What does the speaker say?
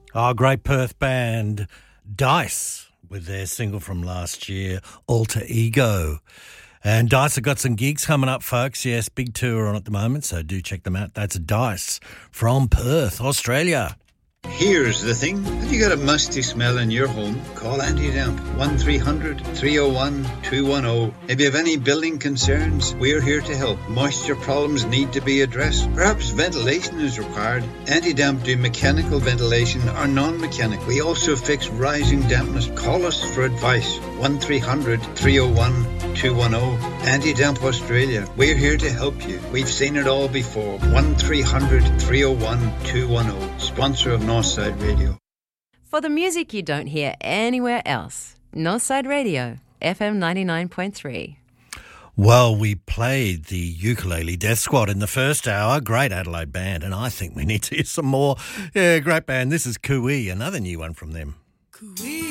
Oh, great Perth band, Dice, with their single from last year, Alter Ego. And Dice have got some gigs coming up, folks. Yes, big tour on at the moment, so do check them out. That's Dice from Perth, Australia. Here's the thing. Have you got a musty smell in your home? Call Anti-Damp 1300-301-210. If you have any building concerns, we're here to help. Moisture problems need to be addressed. Perhaps ventilation is required. Anti-Damp do mechanical ventilation or non-mechanical. We also fix rising dampness. Call us for advice. 1300-301-210. Anti-Damp Australia. We're here to help you. We've seen it all before. 1300-301-210. Sponsor of Northside Radio. For the music you don't hear anywhere else, Northside Radio, FM 99.3. Well, we played the Ukulele Death Squad in the first hour. Great Adelaide band, and I think we need to hear some more. Yeah, great band. This is Cooee, another new one from them. Cooee.